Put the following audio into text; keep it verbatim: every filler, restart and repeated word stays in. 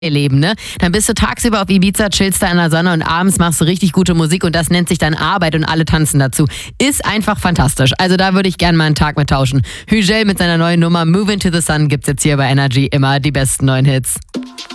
Leben, ne? Dann bist du tagsüber auf Ibiza, chillst da in der Sonne und abends machst du richtig gute Musik und das nennt sich dann Arbeit und alle tanzen dazu. Ist einfach fantastisch. Also da würde ich gerne mal einen Tag mit tauschen. Hügel mit seiner neuen Nummer Move Into the Sun gibt's jetzt hier bei Energy immer die besten neuen Hits.